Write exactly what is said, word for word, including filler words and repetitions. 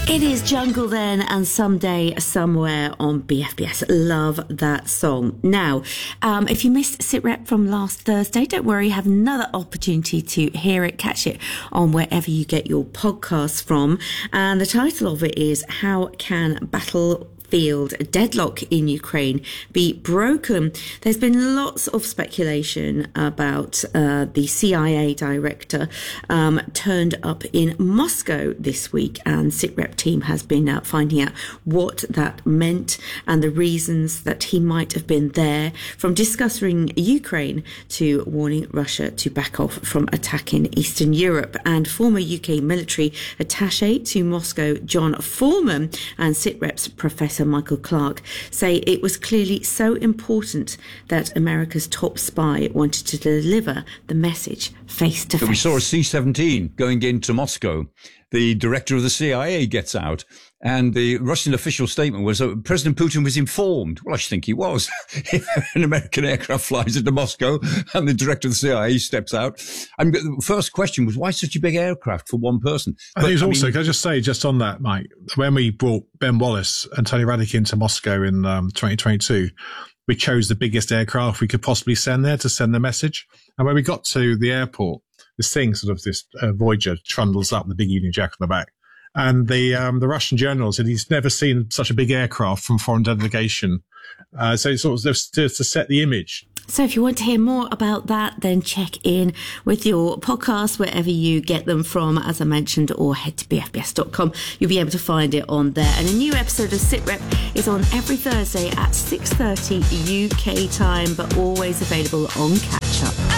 It is Jungle Then and Someday Somewhere on B F B S. Love that song. Now, um, if you missed SitRep from last Thursday, don't worry, you have another opportunity to hear it, catch it on wherever you get your podcasts from. And the title of it is How Can Battle Field Deadlock in Ukraine be broken? There's been lots of speculation about uh, the C I A director um, turned up in Moscow this week, and SitRep team has been uh, finding out what that meant and the reasons that he might have been there, from discussing Ukraine to warning Russia to back off from attacking Eastern Europe. And former U K military attaché to Moscow, John Foreman, and SitRep's Professor Michael Clark say it was clearly so important that America's top spy wanted to deliver the message face to face. We saw a C seventeen going into Moscow. The director of the C I A gets out, and the Russian official statement was that President Putin was informed. Well, I think he was. An American aircraft flies into Moscow and the director of the C I A steps out. And the first question was, why such a big aircraft for one person? I think it's I also, mean, can I just say, just on that, Mike, when we brought Ben Wallace and Tony Radakin to Moscow in um, twenty twenty-two, we chose the biggest aircraft we could possibly send there to send the message. And when we got to the airport, this thing, sort of this uh, Voyager, trundles up, the big Union Jack on the back. And the um, the Russian general said he's never seen such a big aircraft from foreign delegation. Uh, so it's sort of just to, to set the image. So if you want to hear more about that, then check in with your podcast wherever you get them from, as I mentioned, or head to b f b s dot com. You'll be able to find it on there. And a new episode of SitRep is on every Thursday at six thirty U K time, but always available on Catch Up.